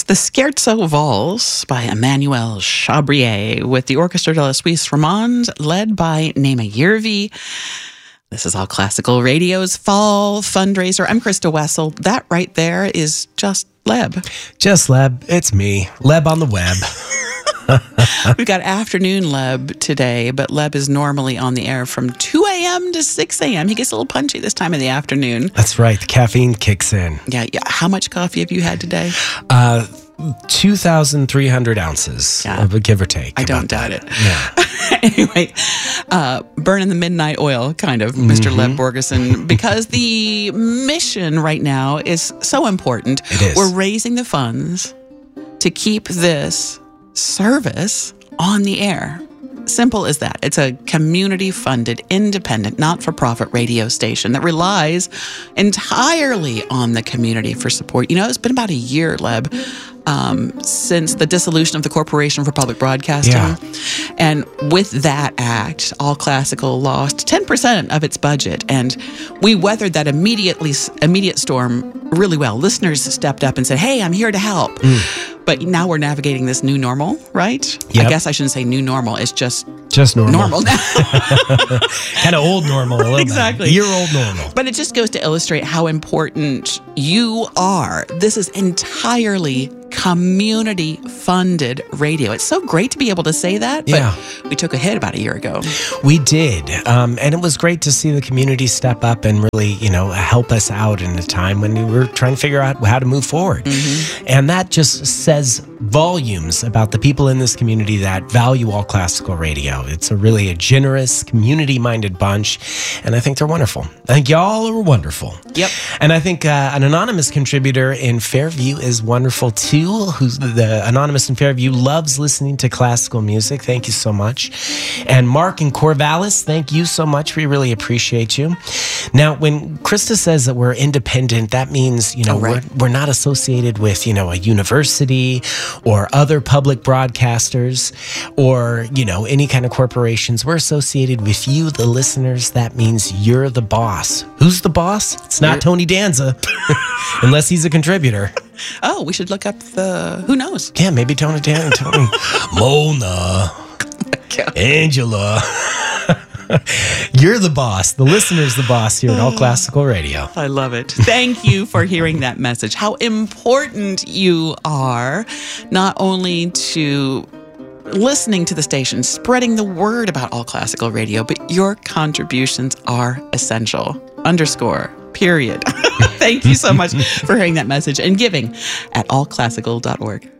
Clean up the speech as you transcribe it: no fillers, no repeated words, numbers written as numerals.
The Scherzo Valse by Emmanuel Chabrier with the Orchestra de la Suisse Romande led by Naima Yervi. This is All Classical Radio's fall fundraiser. I'm Krista Wessel. That right there is just Leb. Just Leb. It's me. Leb on the web. We've got afternoon Leb today, but Leb is normally on the air from 2 a.m. to 6 a.m. He gets a little punchy this time of the afternoon. That's right. The caffeine kicks in. Yeah. How much coffee have you had today? 2,300 ounces, give or take. I don't doubt it. Yeah. Anyway, burning the midnight oil, kind of, Mr. Leb Borgeson, because the mission right now is so important. It is. We're raising the funds to keep this service on the air. Simple as that. It's a community-funded, independent, not-for-profit radio station that relies entirely on the community for support. You know, it's been about a year, Leb, since the dissolution of the Corporation for Public Broadcasting. Yeah. And with that act, All Classical lost 10% of its budget. And we weathered that immediate storm really well. Listeners stepped up and said, hey, I'm here to help. But now we're navigating this new normal, right? Yep. I guess I shouldn't say new normal. It's just normal now. Kind of old normal a little Exactly. bit. Year-old normal. But it just goes to illustrate how important you are. This is entirely community-funded radio. It's so great to be able to say that, but we took a hit about a year ago. We did. And it was great to see the community step up and really, help us out in a time when we were trying to figure out how to move forward. And that just says volumes about the people in this community that value All Classical Radio. It's a generous, community-minded bunch, and I think they're wonderful. I think y'all are wonderful. Yep. And I think an anonymous contributor in Fairview is wonderful too. Who's the anonymous in Fairview loves listening to classical music. Thank you so much. And Mark in Corvallis, thank you so much. We really appreciate you. Now, when Krista says that we're independent, that means, we're not associated with, a university or other public broadcasters or, any kind of corporations. We're associated with you, the listeners. That means you're the boss. Who's the boss? It's not Tony Danza, unless he's a contributor. Oh, we should look up who knows? Yeah, maybe Tony Danza. Mona. Angela. You're the boss. The listener's the boss here at All Classical Radio. I love it. Thank you for hearing that message. How important you are, not only to listening to the station, spreading the word about All Classical Radio, but your contributions are essential. _. Period. Thank you so much for hearing that message and giving at allclassical.org.